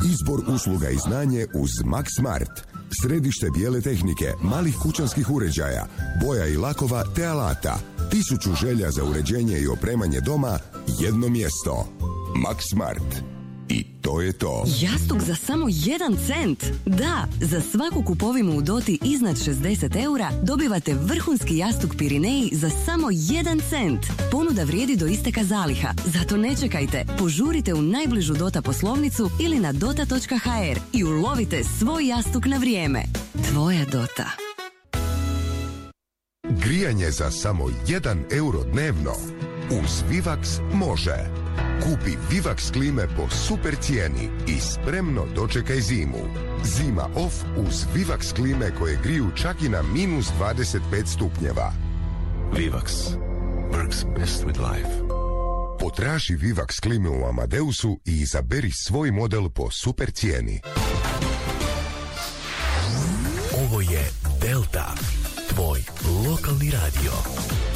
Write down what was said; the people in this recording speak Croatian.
Izbor usluga i znanje uz Max Smart. Središte bijele tehnike, malih kućanskih uređaja, boja i lakova te alata. 1000 želja za uređenje i opremanje doma, jedno mjesto. Max Smart. I to je to. Jastuk za samo 1 cent. Da, za svaku kupovinu u Doti iznad 60 eura dobivate vrhunski jastuk Pirineji za samo 1 cent. Ponuda vrijedi do isteka zaliha. Zato ne čekajte. Požurite u najbližu Dota poslovnicu ili na dota.hr i ulovite svoj jastuk na vrijeme. Tvoja Dota. Grijanje za samo 1 euro dnevno. Uz Vivax može. Kupi Vivax klime po super cijeni i spremno dočekaj zimu. Zima off uz Vivax klime koje griju čak i na minus 25 stupnjeva. Vivax. Works best with life. Potraži Vivax klime u Amadeusu i izaberi svoj model po super cijeni. Ovo je Delta, tvoj lokalni radio.